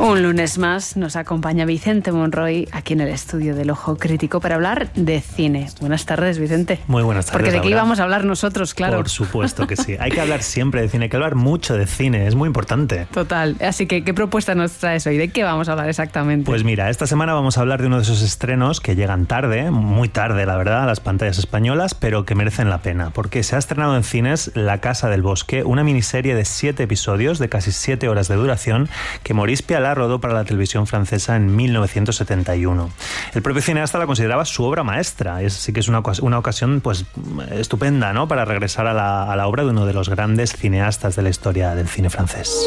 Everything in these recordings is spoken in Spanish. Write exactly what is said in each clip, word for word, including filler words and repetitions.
Un lunes más nos acompaña Vicente Monroy aquí en el estudio del Ojo Crítico para hablar de cine. Buenas tardes, Vicente. Muy buenas tardes, Porque de qué Laura. íbamos a hablar nosotros, claro. Por supuesto que sí. Hay que hablar siempre de cine, hay que hablar mucho de cine, es muy importante. Total. Así que, ¿qué propuesta nos traes hoy? ¿De qué vamos a hablar exactamente? Pues mira, esta semana vamos a hablar de uno de esos estrenos que llegan tarde, muy tarde, la verdad, a las pantallas españolas, pero que merecen la pena, porque se ha estrenado en cines La Casa del Bosque, una miniserie de siete episodios de casi siete horas de duración que Maurice Pialat rodó para la televisión francesa en mil novecientos setenta y uno. El propio cineasta la consideraba su obra maestra. Es, sí que es una, una ocasión pues estupenda, ¿no?, para regresar a la, a la obra de uno de los grandes cineastas de la historia del cine francés.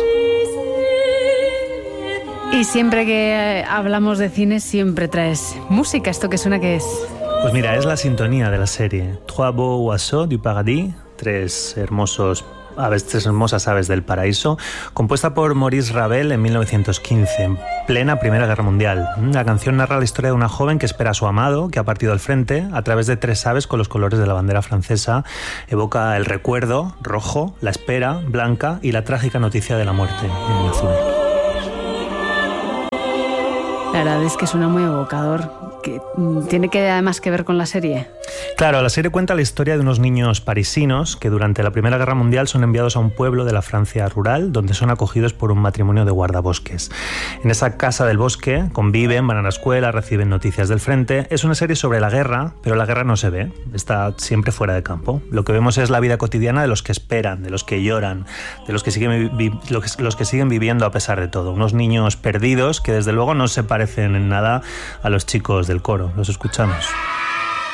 Y siempre que hablamos de cine siempre traes música. ¿Esto qué suena que es? Pues mira, es la sintonía de la serie Trois beaux oiseaux du paradis, tres hermosos Aves, tres hermosas aves del paraíso, compuesta por Maurice Ravel en mil novecientos quince, en plena Primera Guerra Mundial. La canción narra la historia de una joven que espera a su amado, que ha partido al frente, a través de tres aves con los colores de la bandera francesa. Evoca el recuerdo, rojo, la espera, blanca, y la trágica noticia de la muerte, en azul. La verdad es que suena muy evocador. Que ¿tiene que además que ver con la serie? Claro, la serie cuenta la historia de unos niños parisinos que durante la Primera Guerra Mundial son enviados a un pueblo de la Francia rural donde son acogidos por un matrimonio de guardabosques. En esa casa del bosque conviven, van a la escuela, reciben noticias del frente. Es una serie sobre la guerra, pero la guerra no se ve, está siempre fuera de campo. Lo que vemos es la vida cotidiana de los que esperan, de los que lloran, de los que siguen, vi- los que siguen viviendo a pesar de todo. Unos niños perdidos que desde luego no se parecen en nada a los chicos del coro. Los escuchamos.